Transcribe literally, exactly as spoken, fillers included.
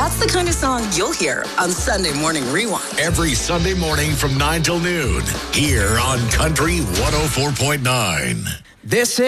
That's the kind of song you'll hear on Sunday Morning Rewind. Every Sunday morning from nine till noon, here on Country one oh four point nine. This is